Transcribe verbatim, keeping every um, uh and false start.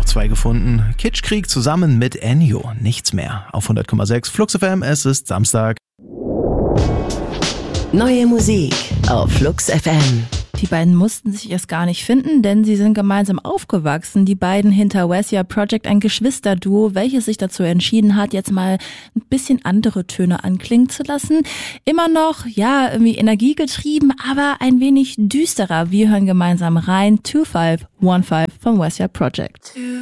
doch zwei gefunden. Kitschkrieg zusammen mit Ennio. Nichts mehr. Auf hundert Komma sechs Flux F M, es ist Samstag. Neue Musik auf Flux F M. Die beiden mussten sich erst gar nicht finden, denn sie sind gemeinsam aufgewachsen. Die beiden hinter Wesya Project, ein Geschwisterduo, welches sich dazu entschieden hat, jetzt mal ein bisschen andere Töne anklingen zu lassen. Immer noch, ja, irgendwie energiegetrieben, aber ein wenig düsterer. Wir hören gemeinsam rein. zwei fünf eins fünf vom Wesya Project.